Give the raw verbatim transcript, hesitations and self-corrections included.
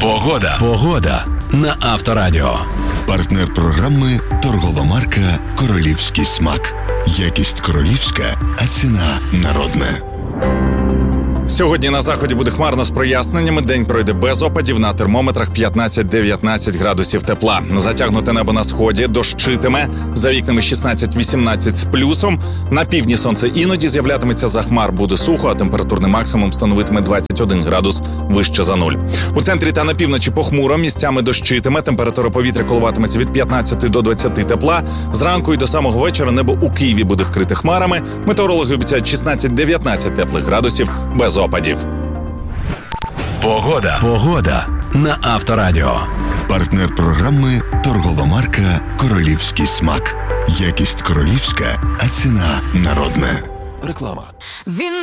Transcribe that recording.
Погода. Погода на Авторадіо. Партнер програми торгова марка «Королівський смак». Якість королівська, а ціна народна. Сьогодні на заході буде хмарно з проясненнями. День пройде без опадів. На термометрах п'ятнадцять-дев'ятнадцять градусів тепла. Затягнуте небо на сході, дощитиме. За вікнами шістнадцять-вісімнадцять з плюсом. На півдні сонце іноді з'являтиметься за хмар. Буде сухо, а температурний максимум становитиме двадцять один градус вище за нуль. У центрі та на півночі похмуро, місцями дощитиме. Температура повітря коливатиметься від п'ятнадцяти до двадцяти тепла. Зранку і до самого вечора небо у Києві буде вкрите хмарами. Метеорологи обіцяють шістнадцять-дев'ятнадцять теплих градусів без опадів. Погода. Погода на Авторадіо. Партнер програми торгова марка «Королівський смак». Якість королівська, а ціна народна. Реклама. Він